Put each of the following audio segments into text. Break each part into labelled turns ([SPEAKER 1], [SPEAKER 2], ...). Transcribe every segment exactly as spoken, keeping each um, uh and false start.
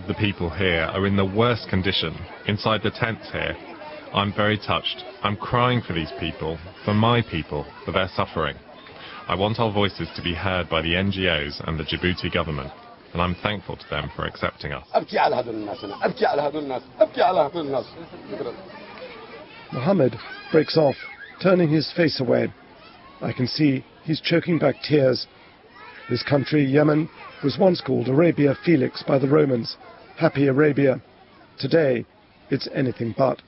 [SPEAKER 1] of the people here are in the worst condition, inside the tents here. I'm very touched. I'm crying for these people, for my people, for their suffering. I want our voices to be heard by the N G Os and the Djibouti government, and I'm thankful to them for accepting us.
[SPEAKER 2] Mohammed breaks off, turning his face away. I can see he's choking back tears. This country, Yemen, was once called Arabia Felix by the Romans, Happy Arabia. Today, it's anything but.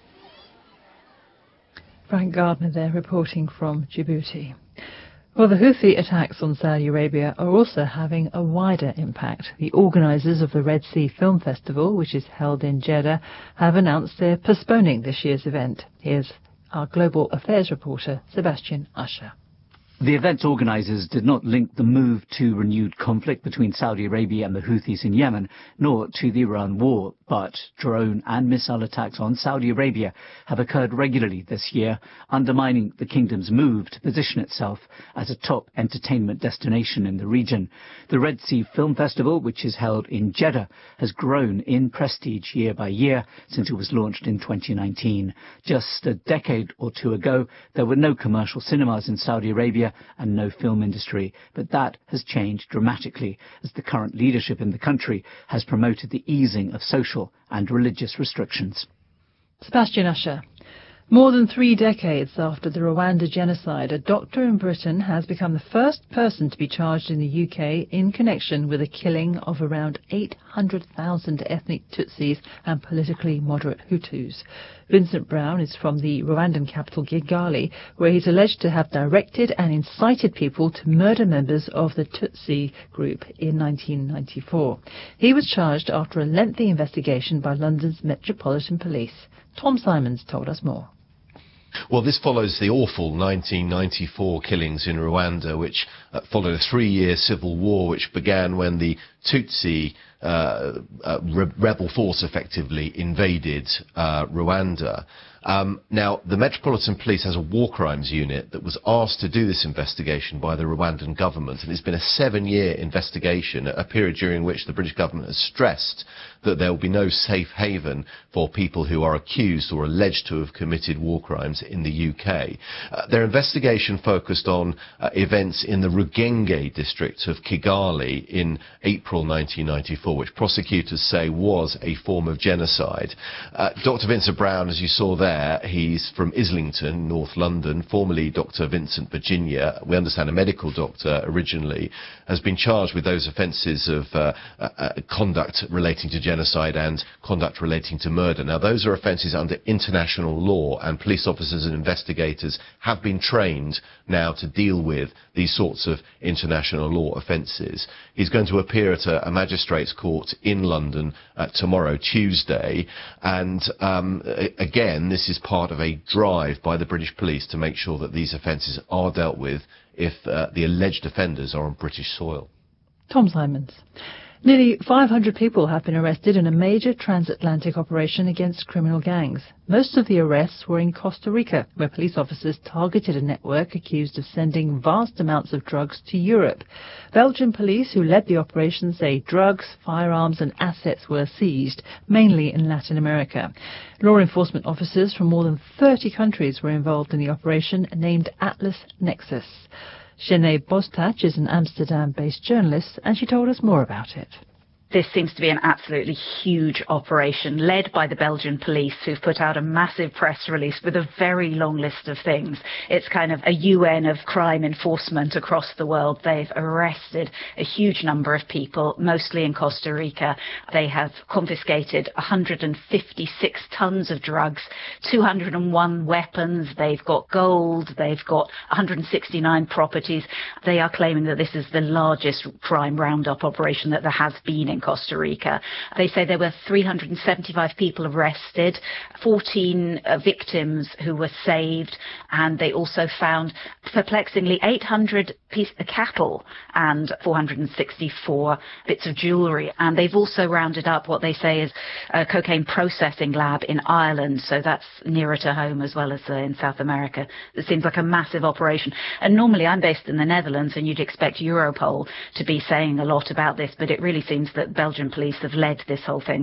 [SPEAKER 3] Frank Gardner there reporting from Djibouti. Well, the Houthi attacks on Saudi Arabia are also having a wider impact. The organisers of the Red Sea Film Festival, which is held in Jeddah, have announced they're postponing this year's event. Here's our global affairs reporter, Sebastian Usher.
[SPEAKER 4] The event organisers did not link the move to renewed conflict between Saudi Arabia and the Houthis in Yemen, nor to the Iran war, but drone and missile attacks on Saudi Arabia have occurred regularly this year, undermining the kingdom's move to position itself as a top entertainment destination in the region. The Red Sea Film Festival, which is held in Jeddah, has grown in prestige year by year since it was launched in twenty nineteen. Just a decade or two ago, there were no commercial cinemas in Saudi Arabia and no film industry, but that has changed dramatically as the current leadership in the country has promoted the easing of social and religious restrictions.
[SPEAKER 3] Sebastian Usher. More than three decades after the Rwanda genocide, a doctor in Britain has become the first person to be charged in the U K in connection with the killing of around eight hundred thousand ethnic Tutsis and politically moderate Hutus. Vincent Brown is from the Rwandan capital Kigali, where he's alleged to have directed and incited people to murder members of the Tutsi group in nineteen ninety-four. He was charged after a lengthy investigation by London's Metropolitan Police. Tom Simons told us more.
[SPEAKER 5] Well, this follows the awful nineteen ninety-four killings in Rwanda, which uh, followed a three-year civil war which began when the Tutsi uh, uh, re- rebel force effectively invaded uh, Rwanda. Um, now, the Metropolitan Police has a war crimes unit that was asked to do this investigation by the Rwandan government, and it's been a seven-year investigation, a period during which the British government has stressed that there will be no safe haven for people who are accused or alleged to have committed war crimes in the U K. Uh, their investigation focused on uh, events in the Rugenge district of Kigali in April nineteen ninety-four, which prosecutors say was a form of genocide. Uh, Doctor Vincent Brown, as you saw there, he's from Islington, North London, formerly Doctor Vincent Virginia. We understand a medical doctor originally, has been charged with those offences of uh, uh, conduct relating to genocide and conduct relating to murder. Now, those are offences under international law, and police officers and investigators have been trained now to deal with these sorts of international law offences. He's going to appear at a, a magistrates' court in London uh, tomorrow, Tuesday, and um, again, this is part of a drive by the British police to make sure that these offences are dealt with if uh, the alleged offenders are on British soil.
[SPEAKER 3] Tom Simons. Nearly five hundred people have been arrested in a major transatlantic operation against criminal gangs. Most of the arrests were in Costa Rica, where police officers targeted a network accused of sending vast amounts of drugs to Europe. Belgian police who led the operation say drugs, firearms and assets were seized, mainly in Latin America. Law enforcement officers from more than thirty countries were involved in the operation, named Atlas Nexus. Sinead Bostach is an Amsterdam-based journalist, and she told us more about it.
[SPEAKER 6] This seems to be an absolutely huge operation led by the Belgian police, who've put out a massive press release with a very long list of things. It's kind of a U N of crime enforcement across the world. They've arrested a huge number of people, mostly in Costa Rica. They have confiscated one hundred fifty-six tons of drugs, two hundred one weapons. They've got gold. They've got one hundred sixty-nine properties. They are claiming that this is the largest crime roundup operation that there has been in Costa Rica. They say there were three hundred seventy-five people arrested, fourteen uh, victims who were saved, and they also found perplexingly eight hundred pieces of cattle and four hundred sixty-four bits of jewellery. And they've also rounded up what they say is a cocaine processing lab in Ireland, so that's nearer to home as well as uh, in South America. It seems like a massive operation. And normally I'm based in the Netherlands, and you'd expect Europol to be saying a lot about this, but it really seems that Belgian police have led this whole thing.